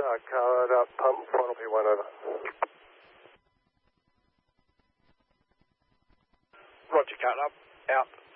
Card up, pump, final P1 over. Roger, cut up, out.